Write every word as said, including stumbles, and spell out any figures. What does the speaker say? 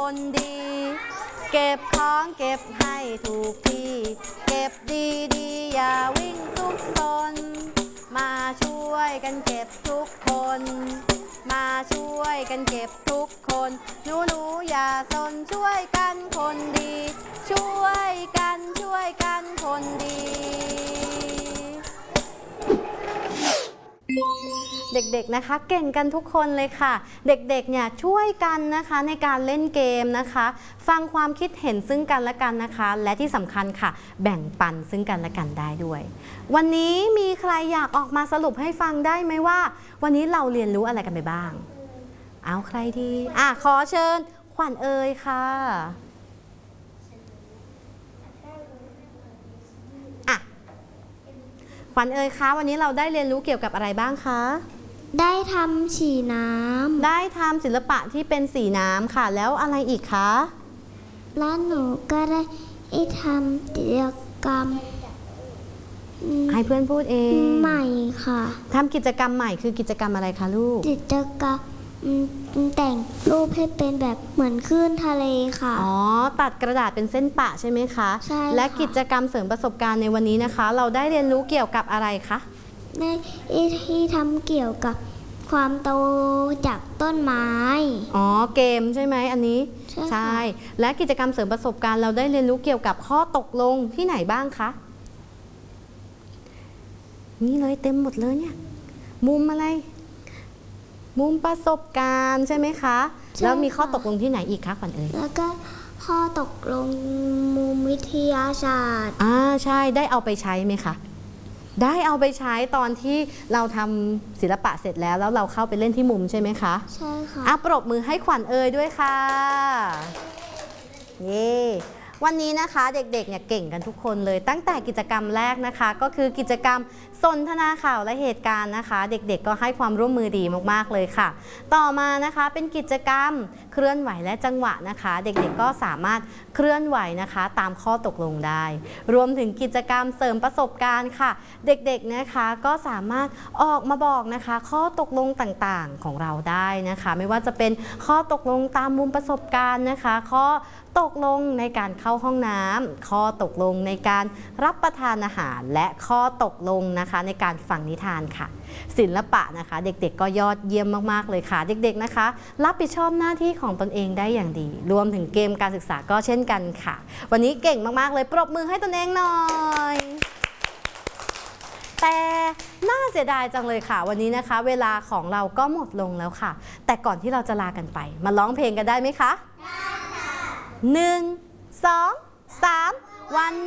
คนดีเก็บของเก็บให้ถูกที่เก็บดีๆอย่าวิ่งซุกซนมาช่วยกันเก็บทุกคนมาช่วยกันเก็บทุกคนหนูหนูอย่าซนช่วยกันคนดีช่วยกันช่วยกันคนดีเด็กๆนะคะเก่งกันทุกคนเลยค่ะเด็กๆเนี่ยช่วยกันนะคะในการเล่นเกมนะคะฟังความคิดเห็นซึ่งกันและกันนะคะและที่สำคัญค่ะแบ่งปันซึ่งกันและกันได้ด้วยวันนี้มีใครอยากออกมาสรุปให้ฟังได้ไหมว่าวันนี้เราเรียนรู้อะไรกันไปบ้างเอาใครดีอ่ะขอเชิญขวัญเอ๋ยค่ะอ่ะขวัญเอ๋ยคะวันนี้เราได้เรียนรู้เกี่ยวกับอะไรบ้างคะได้ทำสีน้ำได้ทำศิลปะที่เป็นสีน้ำค่ะแล้วอะไรอีกคะแล้วหนูก็ได้ทำกิจกรรมให้เพื่อนพูดเองใหม่ค่ะทำกิจกรรมใหม่คือกิจกรรมอะไรคะลูกกิจกรรมแต่งรูปให้เป็นแบบเหมือนคลื่นทะเลค่ะอ๋อตัดกระดาษเป็นเส้นปะใช่ไหมคะใช่และกิจกรรมเสริมประสบการณ์ในวันนี้นะคะเราได้เรียนรู้เกี่ยวกับอะไรคะได้ที่ทำเกี่ยวกับความโตจากต้นไม้อ๋อเกมใช่ไหมอันนี้ใช่และกิจกรรมเสริมประสบการณ์เราได้เรียนรู้เกี่ยวกับข้อตกลงที่ไหนบ้างคะนี่เลยเต็มหมดเลยเนี่ยมุมอะไรมุมประสบการณ์ใช่ไหมคะแล้วมีข้อตกลงที่ไหนอีกคะขวัญเอ๋ยแล้วก็ข้อตกลงมุมวิทยาศาสตร์อ่าใช่ได้เอาไปใช้ไหมคะได้เอาไปใช้ตอนที่เราทำศิลปะเสร็จแล้วแล้วเราเข้าไปเล่นที่มุมใช่ไหมคะใช่ค่ะอ่ะปรบมือให้ขวัญเอ๋ยด้วยค่ะเย้วันนี้นะคะเด็กๆเนี่ยเก่งกันทุกคนเลยตั้งแต่กิจกรรมแรกนะคะก็คือกิจกรรมสนทนาข่าวและเหตุการณ์นะคะเด็กๆก็ให้ความร่วมมือดีมากๆเลยค่ะต่อมานะคะเป็นกิจกรรมเคลื่อนไหวและจังหวะนะคะเด็กๆก็สามารถเคลื่อนไหวนะคะตามข้อตกลงได้รวมถึงกิจกรรมเสริมประสบการณ์ค่ะเด็กๆนะคะก็สามารถออกมาบอกนะคะข้อตกลงต่างๆของเราได้นะคะไม่ว่าจะเป็นข้อตกลงตามมุมประสบการณ์นะคะข้อตกลงในการเข้าห้องน้ำข้อตกลงในการรับประทานอาหารและข้อตกลงนะคะในการฟังนิทานค่ะศิลปะนะคะเด็กๆก็ยอดเยี่ยมมากๆเลยค่ะเด็กๆนะคะรับผิดชอบหน้าที่ของตนเองได้อย่างดีรวมถึงเกมการศึกษาก็เช่นกันค่ะวันนี้เก่งมากๆเลยปรบมือให้ตนเองหน่อยแต่น่าเสียดายจังเลยค่ะวันนี้นะคะเวลาของเราก็หมดลงแล้วค่ะแต่ก่อนที่เราจะลากันไปมาร้องเพลงกันได้ไหมคะได้ค่ะหนึ่งสองสามวัน